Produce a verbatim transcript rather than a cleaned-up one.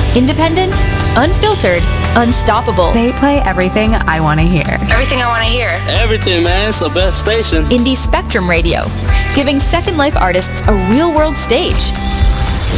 Independent, unfiltered, unstoppable. They play everything I want to hear. Everything I want to hear. Everything, man. It's the best station. Indie Spectrum Radio, giving Second Life artists a real-world stage.